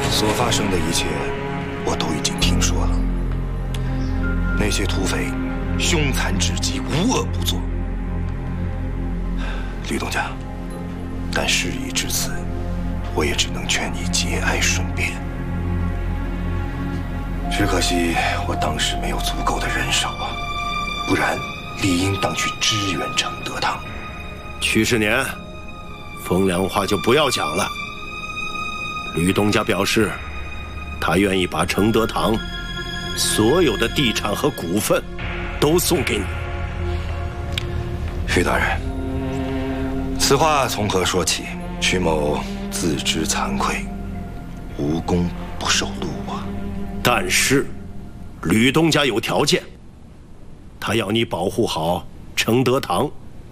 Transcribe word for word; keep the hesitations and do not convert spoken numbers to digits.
所发生的一切，我都已经听说了。那些土匪凶残至极，无恶不作。吕东家，但事已至此，我也只能劝你节哀顺变。只可惜我当时没有足够的人手啊，不然理应当去支援承德堂。 曲世年，风凉话就不要讲了。吕东家表示，他愿意把承德堂所有的地产和股份都送给你。 徐大人，此话从何说起？徐某自知惭愧，无功不受禄啊。 但是，吕东家有条件，他要你保护好承德堂，